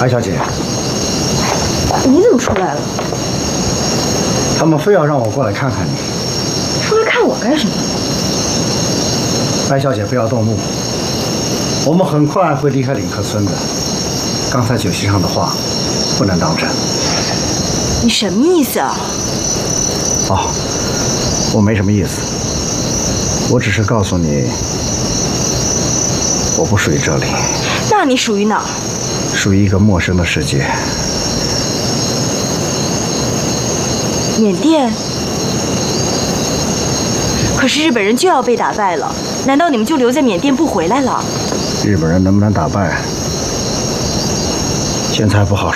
白小姐， 你怎么出来了？ 他们非要让我过来看看你。 出来看我干什么？ 白小姐，不要动怒。我们很快会离开领克村的。刚才酒席上的话，不能当真。 你什么意思啊？ 哦，我没什么意思，我只是告诉你，我不属于这里。 那你属于哪儿？ 属于一个陌生的世界。 缅甸。可是日本人就要被打败了，难道你们就留在缅甸不回来了？ 日本人能不能打败，现在不好说。